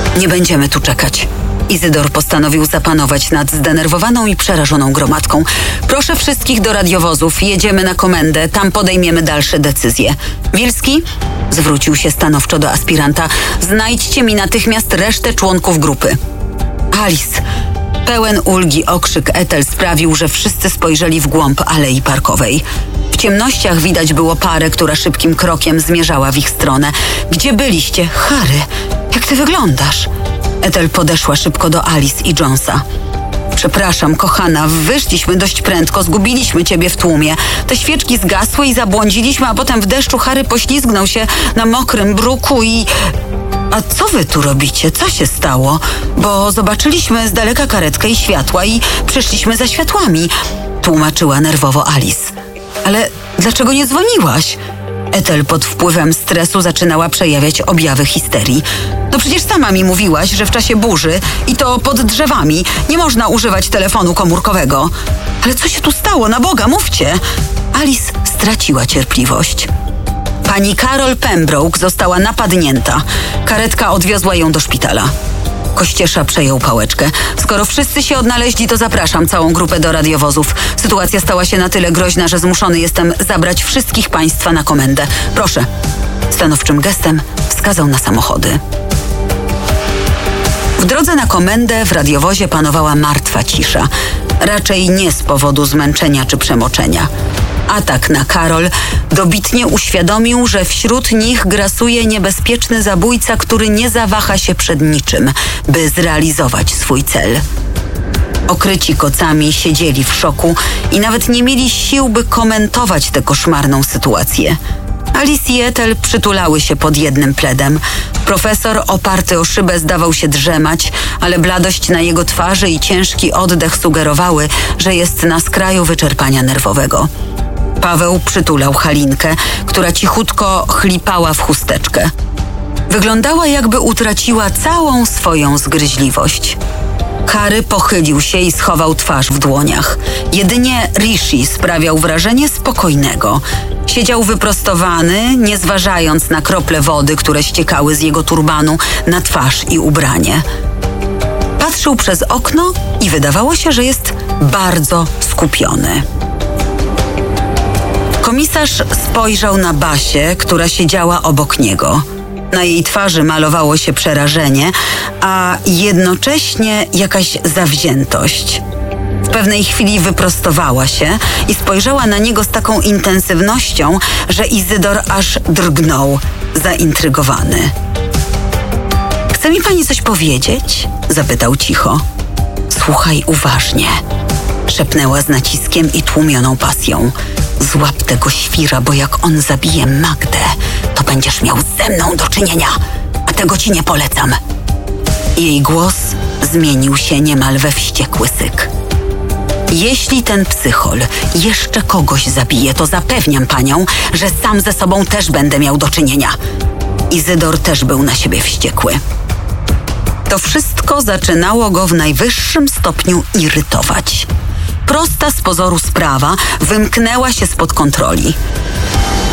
Nie będziemy tu czekać. Izydor postanowił zapanować nad zdenerwowaną i przerażoną gromadką. Proszę wszystkich do radiowozów, jedziemy na komendę, tam podejmiemy dalsze decyzje. Wilski? Zwrócił się stanowczo do aspiranta. Znajdźcie mi natychmiast resztę członków grupy. Alice. Pełen ulgi okrzyk Ethel sprawił, że wszyscy spojrzeli w głąb alei parkowej. W ciemnościach widać było parę, która szybkim krokiem zmierzała w ich stronę. Gdzie byliście? Harry, jak ty wyglądasz? Ethel podeszła szybko do Alice i Jonesa. Przepraszam, kochana, wyszliśmy dość prędko, zgubiliśmy ciebie w tłumie. Te świeczki zgasły i zabłądziliśmy, a potem w deszczu Harry poślizgnął się na mokrym bruku i... A co wy tu robicie? Co się stało? Bo zobaczyliśmy z daleka karetkę i światła i przyszliśmy za światłami, tłumaczyła nerwowo Alice. Ale dlaczego nie dzwoniłaś? Ethel pod wpływem stresu zaczynała przejawiać objawy histerii. No przecież sama mi mówiłaś, że w czasie burzy i to pod drzewami nie można używać telefonu komórkowego. Ale co się tu stało? Na Boga, mówcie! Alice straciła cierpliwość. Pani Carol Pembroke została napadnięta. Karetka odwiozła ją do szpitala. Kościesza przejął pałeczkę. Skoro wszyscy się odnaleźli, to zapraszam całą grupę do radiowozów. Sytuacja stała się na tyle groźna, że zmuszony jestem zabrać wszystkich państwa na komendę. Proszę. Stanowczym gestem wskazał na samochody. W drodze na komendę w radiowozie panowała martwa cisza. Raczej nie z powodu zmęczenia czy przemoczenia. Atak na Carol dobitnie uświadomił, że wśród nich grasuje niebezpieczny zabójca, który nie zawaha się przed niczym, by zrealizować swój cel. Okryci kocami siedzieli w szoku i nawet nie mieli sił, by komentować tę koszmarną sytuację. Alice i Ethel przytulały się pod jednym pledem. Profesor oparty o szybę zdawał się drzemać, ale bladość na jego twarzy i ciężki oddech sugerowały, że jest na skraju wyczerpania nerwowego. Paweł przytulał Halinkę, która cichutko chlipała w chusteczkę. Wyglądała, jakby utraciła całą swoją zgryźliwość. Harry pochylił się i schował twarz w dłoniach. Jedynie Rishi sprawiał wrażenie spokojnego. Siedział wyprostowany, nie zważając na krople wody, które ściekały z jego turbanu na twarz i ubranie. Patrzył przez okno i wydawało się, że jest bardzo skupiony. Komisarz spojrzał na Basię, która siedziała obok niego. Na jej twarzy malowało się przerażenie, a jednocześnie jakaś zawziętość. W pewnej chwili wyprostowała się i spojrzała na niego z taką intensywnością, że Izydor aż drgnął, zaintrygowany. Chce mi pani coś powiedzieć? Zapytał cicho. Słuchaj uważnie, szepnęła z naciskiem i tłumioną pasją. Złap tego świra, bo jak on zabije Magdę, to będziesz miał ze mną do czynienia, a tego ci nie polecam. Jej głos zmienił się niemal we wściekły syk. Jeśli ten psychol jeszcze kogoś zabije, to zapewniam panią, że sam ze sobą też będę miał do czynienia. Izydor też był na siebie wściekły. To wszystko zaczynało go w najwyższym stopniu irytować. Prosta z pozoru sprawa wymknęła się spod kontroli.